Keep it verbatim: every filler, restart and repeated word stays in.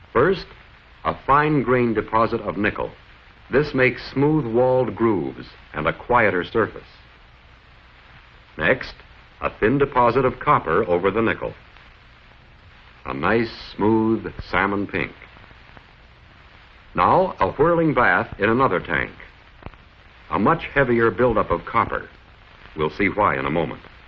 First, a fine-grained deposit of nickel. This makes smooth-walled grooves and a quieter surface. Next, a thin deposit of copper over the nickel. A nice, smooth salmon pink. Now, a whirling bath in another tank. A much heavier buildup of copper. We'll see why in a moment.